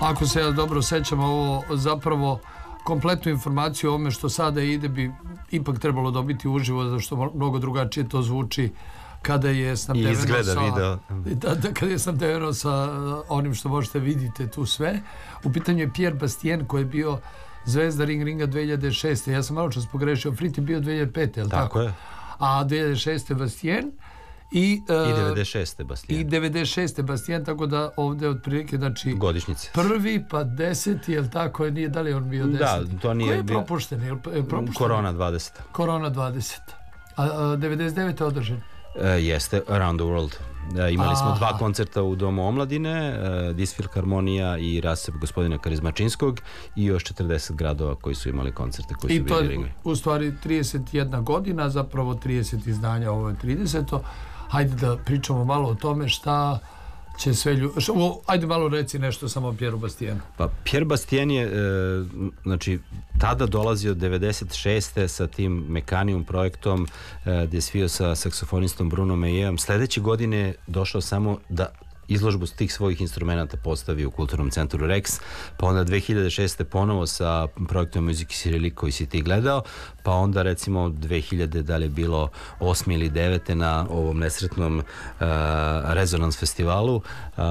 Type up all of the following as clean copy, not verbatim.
ako se ja dobro sećam, ovo zapravo kompletnu informaciju o ovome što sada ide bi ipak trebalo dobiti uživo, zato što mnogo drugačije to zvuči kada je snabdeveno i izgleda video. Kada je snabdeveno sa onim što možete vidite tu sve. U pitanju je Pierre Bastien koji je bio zvezda Ring Ringa 2006. Ja sam malo čas pogrešio, Frit je bio 2005. Je li tako? Je. A 2006. Bastien i 96. Bastien. I 96. Bastien, tako da ovde otprilike, znači godišnjice. Prvi pa 10. je li tako? Nije, da li on bio 10? Da, to nije. Koji je propušten? Korona 20. Korona 20. A 99. održan? Jeste, Around the World. Imali smo 2 koncerta u Domu omladine, Disfilharmonija i Rasep gospodina Karizmačinskog i još 40 gradova koji su imali koncerte koji su bili ringovi. U stvari 31 godina, zapravo 30 izdanja, ovo je 30. Hajde da pričamo malo o tome šta će sve ljudi... Ajde malo reci nešto samo o Pierre Bastienu. Pa Pierre Bastien je, znači, tada dolazi od 96. sa tim Mecanium projektom, gdje je svio sa saksofonistom Bruno Mejeom. Sledeće godine došao samo da izložbu tih svojih instrumenta postavi u Kulturnom centru Rex, pa onda 2006. ponovo sa projektom Music Cyrillic koji si ti gledao, pa onda recimo 2000 da li je bilo 8. ili 9. na ovom nesretnom Rezonans festivalu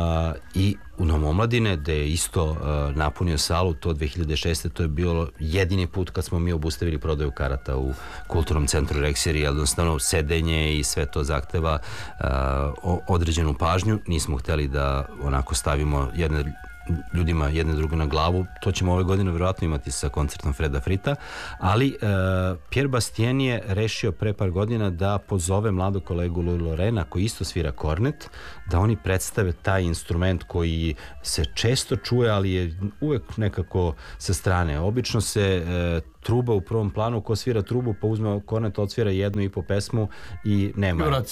i u Domu omladine, gde je isto napunio salu, to 2006. to je bilo jedini put kad smo mi obustavili prodaju karata u Kulturnom centru Rex, jer jednostavno sedenje i sve to zahteva određenu pažnju. Nismo hteli da onako stavimo ljudima jedne druge na glavu. To ćemo ove godine vjerojatno imati sa koncertom Freda Frita, ali Pierre Bastien je rešio pre par godina da pozove mladog kolegu Louis Lorena koji isto svira kornet, da oni predstave taj instrument koji se često čuje, ali je uvek nekako sa strane. Obično se truba u prvom planu, ko svira trubu pa uzme kornet, odsvira 1,5 pesmu i nema.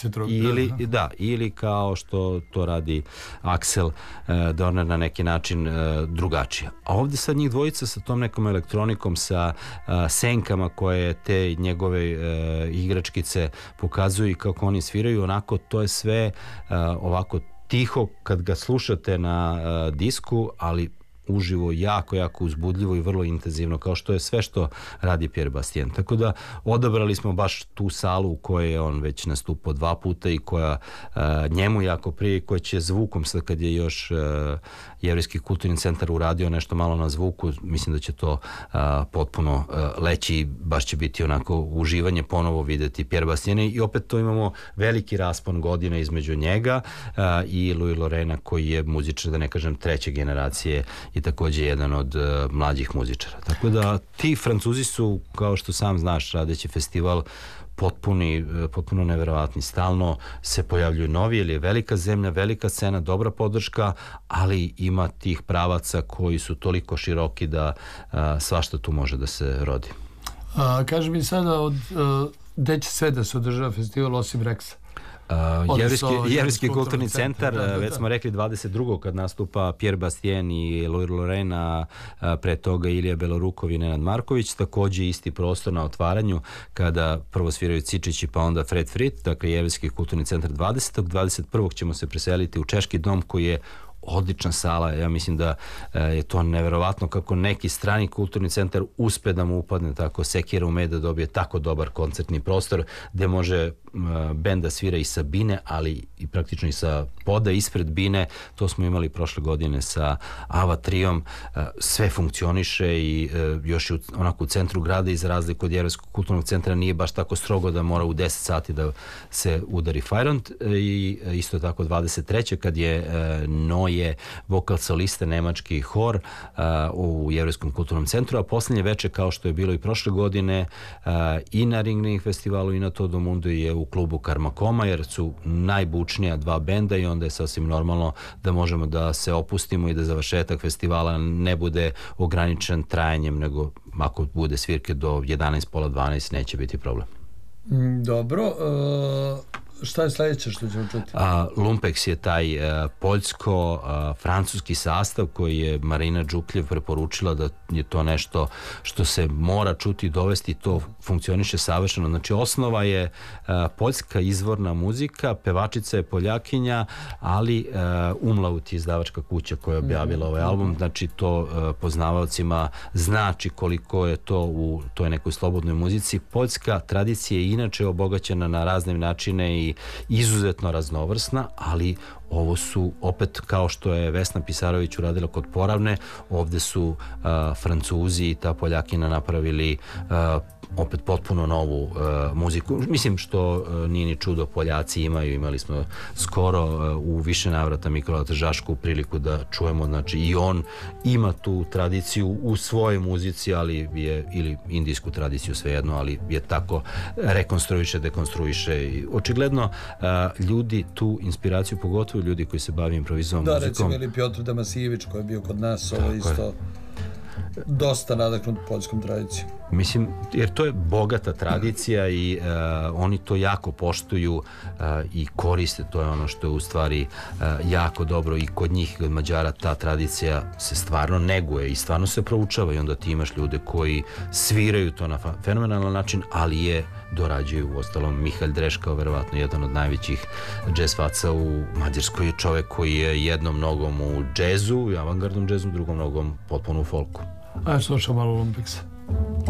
Ili kao što to radi Axel Dorner na neki način drugačije. A ovdje sad njih dvojica sa tom nekom elektronikom, sa senkama koje te njegove igračkice pokazuju i kako oni sviraju, onako to je sve ovako tiho kad ga slušate na disku, ali uživo jako, jako uzbudljivo i vrlo intenzivno, kao što je sve što radi Pierre Bastien. Tako da odabrali smo baš tu salu u kojoj je on već nastupao 2 puta i koja njemu jako prije i koja će zvukom, sad kad je još Jevrejski kulturni centar uradio nešto malo na zvuku, mislim da će to potpuno leći i baš će biti onako uživanje ponovo videti Pierre Bastiena i opet to imamo veliki raspon godina između njega i Louis Lorena koji je muzičar, da ne kažem, 3. generacije i također jedan od mlađih muzičara. Tako da ti Francuzi su, kao što sam znaš, radeći festival potpuno neverovatni. Stalno se pojavljuju novi, jer je velika zemlja, velika scena, dobra podrška, ali ima tih pravaca koji su toliko široki da svašta tu može da se rodi. Kaži mi sada, gde će sve da se održava festival osim Rexa? Jevrejski kulturni centar, već smo rekli 22. kad nastupa Pierre Bastien i Louis Lorrain, pre toga Ilija Belorukov i Nenad Marković, također isti prostor na otvaranju kada prvo sviraju Cičići pa onda Fred Frit, dakle Jevrejski kulturni centar 20. 21. ćemo se preseliti u Češki dom koji je odlična sala, ja mislim da je to neverovatno kako neki strani kulturni centar uspe da mu upadne tako sekira u med da dobije tako dobar koncertni prostor gde može bend da svira i sa bine, ali i praktično i sa poda ispred bine. To smo imali prošle godine sa Ava Triom, sve funkcioniše i još je onako u centru grada i za razliku od Jevrejskog kulturnog centra nije baš tako strogo da mora u 10 sati da se udari Fajront i isto tako 23. kad je Noje vokal solista, nemački hor u Jevrejskom kulturnom centru, a posljednje veče kao što je bilo i prošle godine i na Ring Ring festivalu i na Todo Mundo je u klubu Karmakoma, jer su najbučnija 2 benda i onda je sasvim normalno da možemo da se opustimo i da završetak festivala ne bude ograničen trajanjem, nego ako bude svirke do 11, pola 12 neće biti problem. Dobro. Šta je sledeće što ćemo čuti? Lumpex je taj poljsko-francuski sastav koji je Marina Đukljev preporučila da je to nešto što se mora čuti i dovesti, to funkcioniše savršeno. Znači osnova je poljska izvorna muzika, pevačica je Poljakinja, ali Umlaut je izdavačka kuća koja je objavila ovaj album, znači to poznavaocima znači koliko je to u toj nekoj slobodnoj muzici. Poljska tradicija je inače obogaćena na razne načine i izuzetno raznovrsna, ali ovo su opet, kao što je Vesna Pisarović uradila kod Poravne, ovde su Francuzi i ta Poljakina napravili opet potpuno novu muziku. Mislim, što nije ni čudo, Poljaci imali smo skoro u više navrata Mikola Tržašku priliku da čujemo, znači i on ima tu tradiciju u svojoj muzici, ali je, ili indijsku tradiciju, svejedno, ali je tako rekonstruiše, dekonstruiše. Očigledno ljudi tu inspiraciju, pogotovo ljudi koji se bave improvizovom muzikom. Da, recimo ili Piotr Damasijević koji je bio kod nas, ovo isto dosta nadaknut poljskom tradicijom. Mislim, jer to je bogata tradicija i oni to jako poštuju i koriste, to je ono što je u stvari jako dobro i kod njih, kod Mađara, ta tradicija se stvarno neguje i stvarno se proučava i onda ti imaš ljude koji sviraju to na fenomenalan način, ali je dorađuju. Uostalom, Mihalj Dreškao, verovatno jedan od najvećih džez faca u Mađarskoj, je čovek koji je jednom nogom u džezu, avangardnom džezu, drugom nogom potpuno u folku. Ajde, slušam malo Lumpexa.